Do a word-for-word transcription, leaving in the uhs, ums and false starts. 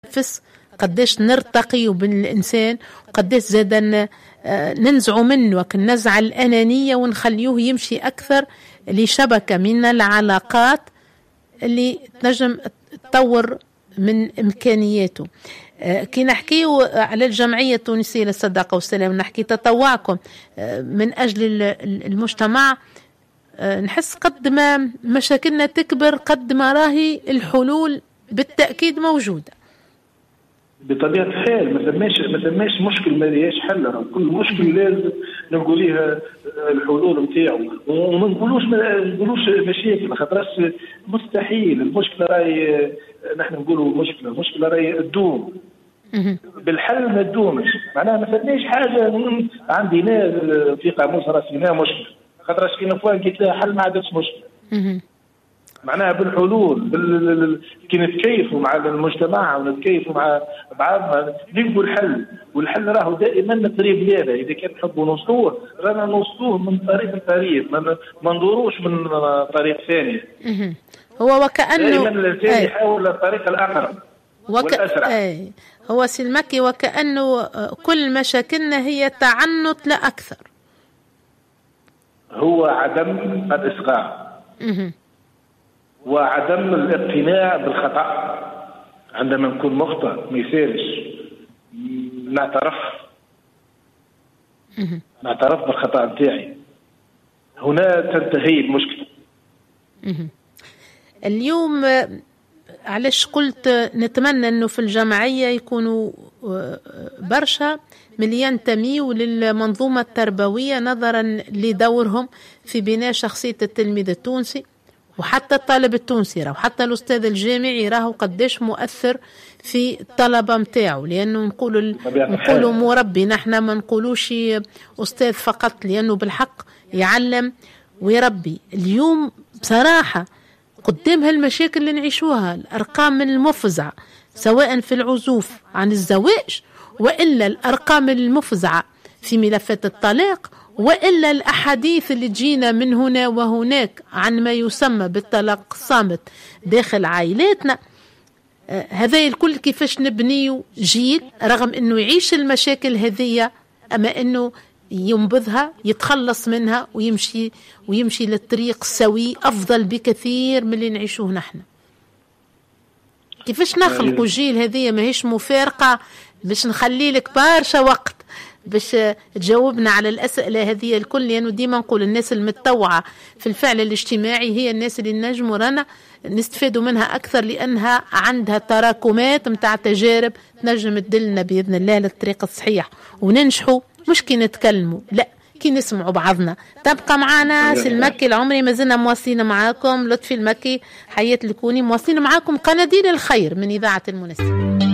نفس قديش نرتقي بالإنسان، وقديش زادنا ننزع منه النزعة الأنانية ونخليه يمشي أكثر لشبكة من العلاقات اللي تنجم تطور من إمكانياته. كي نحكي على الجمعية التونسية للصداقة والسلام، نحكي تطوعكم من أجل المجتمع، نحس قد ما مشاكلنا تكبر قد ما راهي الحلول بالتأكيد موجودة. بطبيعة الحال ما ثماش ما ثماش مشكل ما ليهاش حل، كل مشكل لازم نقول ليها الحلول نتاعو، وما نقولوش ما نقولوش مشاكل خاطرش مستحيل. المشكلة راهي نحن نقولوا مشكلة، المشكلة راهي تدوم بالحل ما تدومش، معناها ما ثماش حاجة عندي ناس في قاموس راسنا مشكلة خاطرش كي نفوان قلت لها حل ما عادش مشكلة. معناها بالحلول بال... كي نتكيفوا مع المجتمع ونتكيفوا مع بعضنا نلقوا الحل، والحل راهو دائما قريب لنا. اذا كان نحبوا نوصلوه رانا نوصلوه من طريق لطريق، ما ما ندوروش من طريق ثاني. هو وكأنه دائما الانسان يحاول الطريق الاقرب وك... والاسرع. أي. هو سلمكي وكأنه كل مشاكلنا هي تعنت لا اكثر، هو عدم الإصغاء وعدم الاقتناع بالخطأ. عندما نكون مخطئ ما يسالش نعترف نعترف بالخطأ نتاعي، هنا تنتهي المشكلة. اليوم علاش قلت نتمنى أنه في الجمعية يكونوا برشا من ينتميوا للمنظومة التربوية نظرا لدورهم في بناء شخصية التلميذ التونسي، وحتى الطالب التونسي راه حتى الأستاذ الجامعي راهو قديش مؤثر في الطلبة متاعه، لأنه نقولوا نقولوا مربي، نحن ما نقولوش أستاذ فقط، لأنه بالحق يعلم ويربي. اليوم بصراحة قدام هالمشاكل اللي نعيشوها، الأرقام المفزعة سواء في العزوف عن الزواج، وإلا الأرقام المفزعة في ملفات الطلاق، وإلا الأحاديث اللي تجينا من هنا وهناك عن ما يسمى بالطلاق الصامت داخل عائلاتنا. آه هذا الكل كيفاش نبنيو جيل رغم أنه يعيش المشاكل هذه، أما أنه ينبذها يتخلص منها ويمشي ويمشي للطريق السوي أفضل بكثير من اللي نعيشوه نحن. كيفاش نخلقوا جيل هذه ماهيش مفارقة؟ باش نخلي لك برشا وقت باش تجاوبنا على الأسئلة هذه الكل، لأنه يعني ديما نقول الناس المتطوعة في الفعل الاجتماعي هي الناس اللي نجموا رانا نستفادوا منها أكثر، لأنها عندها تراكمات متاع تجارب نجم تدلنا بإذن الله للطريق الصحيح، وننجحوا مش كي نتكلموا لا كي نسمعوا بعضنا. تبقى معنا سلمكي العمري، ما زلنا مواصلين معاكم. لطفي المكي حياة الكوني مواصلين معاكم قناديل الخير من إذاعة المنسي.